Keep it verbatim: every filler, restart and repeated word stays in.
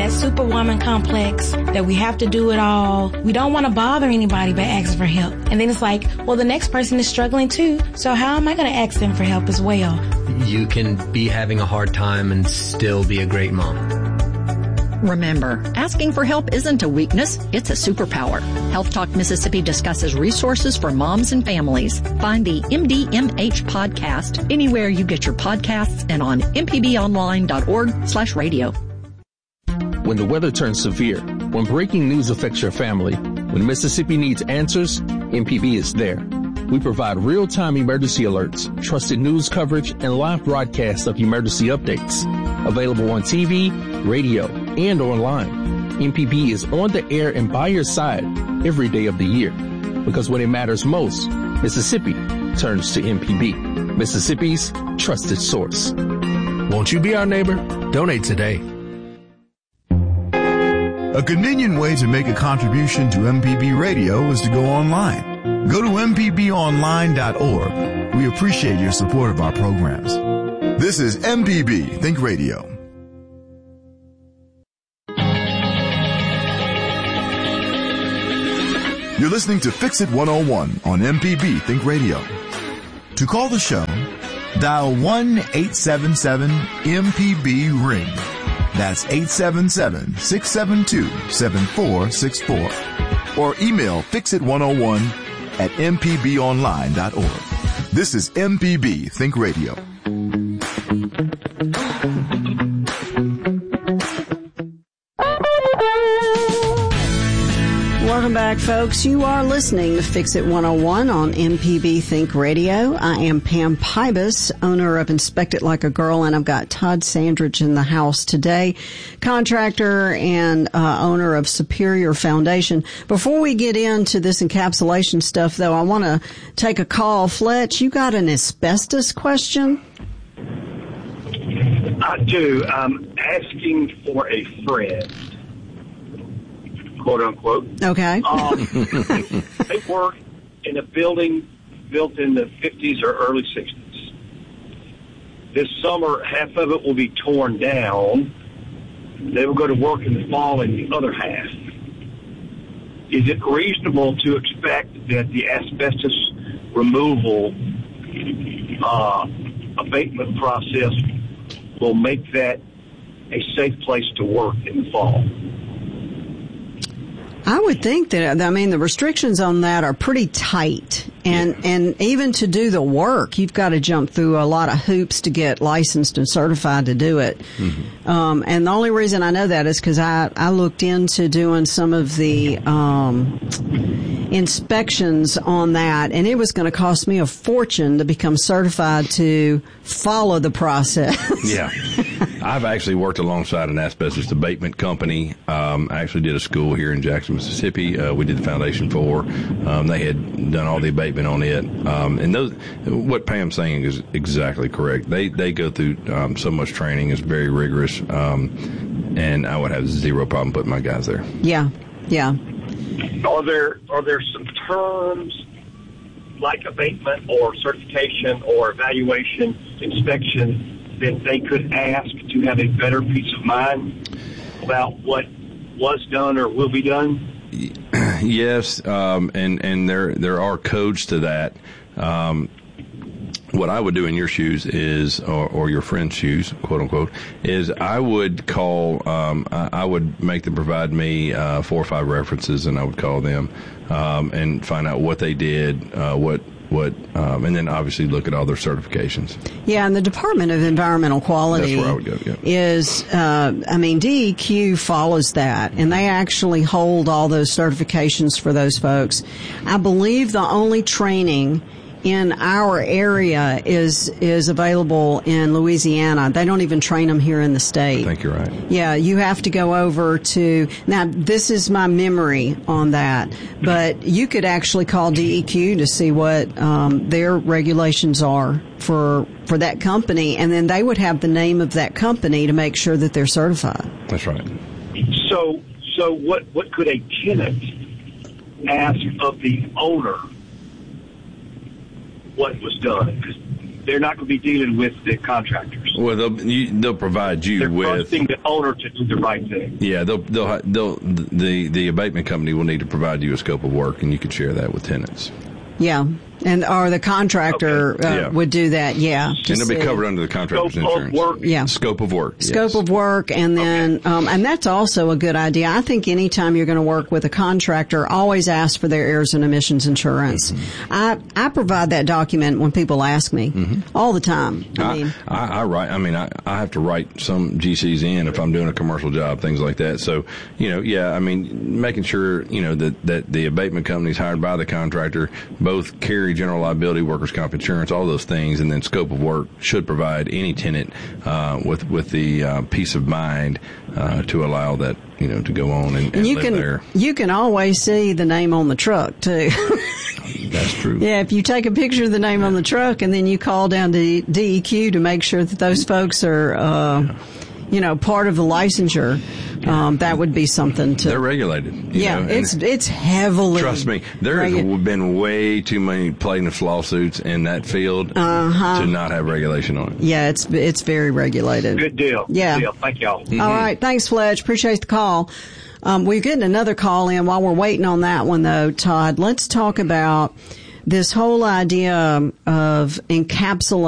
that superwoman complex that we have to do it all. We don't want to bother anybody by asking for help. And then it's like, well, the next person is struggling too, so how am I going to ask them for help as well? You can be having a hard time and still be a great mom. Remember, asking for help isn't a weakness, it's a superpower. Health Talk Mississippi discusses resources for moms and families. Find the M D M H podcast anywhere you get your podcasts and on m p b online dot org slash radio. When the weather turns severe, when breaking news affects your family, when Mississippi needs answers, M P B is there. We provide real-time emergency alerts, trusted news coverage, and live broadcasts of emergency updates. Available on T V, radio, and online. M P B is on the air and by your side every day of the year. Because when it matters most, Mississippi turns to M P B, Mississippi's trusted source. Won't you be our neighbor? Donate today. A convenient way to make a contribution to M P B Radio is to go online. Go to m p b online dot org. We appreciate your support of our programs. This is M P B Think Radio. You're listening to Fix It one oh one on M P B Think Radio. To call the show, dial one eight seven seven M P B ring. That's eight seven seven, six seven two, seven four six four. Or email fix it one oh one at m p b online dot org. This is M P B Think Radio. Welcome back, folks. You are listening to Fix It one oh one on M P B Think Radio. I am Pam Pybus, owner of Inspect It Like a Girl, and I've got Todd Sandridge in the house today, contractor and uh, owner of Superior Foundation. Before we get into this encapsulation stuff, though, I want to take a call. Fletch, you got an asbestos question? I do. I'm asking for a friend. Quote unquote. Okay. Um, they work in a building built in the fifties or early sixties. This summer, half of it will be torn down. They will go to work in the fall in the other half. Is it reasonable to expect that the asbestos removal uh, abatement process will make that a safe place to work in the fall? I would think that, I mean, the restrictions on that are pretty tight. And, yeah. and even to do the work, you've got to jump through a lot of hoops to get licensed and certified to do it. Mm-hmm. Um, and the only reason I know that is because I, I looked into doing some of the, um, inspections on that, and it was going to cost me a fortune to become certified to follow the process. Yeah. I've actually worked alongside an asbestos abatement company. Um, I actually did a school here in Jackson, Mississippi. Uh, we did the foundation for. Um, they had done all the abatement on it. Um, and those, what Pam's saying is exactly correct. They they go through um, so much training. It's very rigorous. Um, and I would have zero problem putting my guys there. Yeah. Yeah. Are there are there some terms like abatement or certification or evaluation, inspection, that they could ask to have a better peace of mind about what was done or will be done? Yes, um, and and there there are codes to that. Um, what I would do in your shoes is, or, or your friend's shoes, quote unquote, is I would call, um, I, I would make them provide me uh, four or five references, and I would call them um, and find out what they did, uh, what. What, um, and then obviously look at all their certifications. Yeah, and the Department of Environmental Quality That's where I would go, yeah. is, uh, I mean, D E Q follows that, and they actually hold all those certifications for those folks. I believe the only training in our area is is available in Louisiana. They don't even train them here in the state. I think you're right. Yeah, you have to go over to, now this is my memory on that, but you could actually call D E Q to see what um, their regulations are for for that company, and then they would have the name of that company to make sure that they're certified. That's right. So, so what, what could a tenant ask of the owner what was done? Because they're not going to be dealing with the contractors. Well, they'll you, they'll provide you They're with trusting the owner to do the right thing. Yeah, they'll they'll they'll the the abatement company will need to provide you a scope of work, and you can share that with tenants. Yeah. And or the contractor Okay. uh, Yeah. would do that, yeah. And they'll be see. covered under the contractor's Scope of insurance. work. Yeah. Scope of work. Scope yes. of work, and then, um, and that's also a good idea. I think anytime you're going to work with a contractor, always ask for their errors and omissions insurance. Mm-hmm. I I provide that document when people ask me Mm-hmm. all the time. I, I, mean, I, I write. I mean, I, I have to write some G Cs in if I'm doing a commercial job, things like that. So, you know, yeah, I mean, making sure you know that that the abatement companies hired by the contractor both carry general liability, workers' comp insurance, all those things, and then scope of work should provide any tenant uh, with with the uh, peace of mind uh, to allow that you know to go on and, and and you live can there. you can always see the name on the truck too. That's true. Yeah, if you take a picture of the name on the truck and then you call down to D E Q to make sure that those folks are, uh, you know, part of the licensure, um, that would be something to. They're regulated. you Yeah, know, and it's it's heavily. trust me, there has regu- been way too many plaintiffs' lawsuits in that field Uh-huh. to not have regulation on it. Yeah, it's it's very regulated. Good deal. Yeah. Good deal. Thank y'all. Mm-hmm. All right, thanks, Fletch. Appreciate the call. Um, we're getting another call in. While we're waiting on that one, though, Todd, let's talk about this whole idea of encapsulating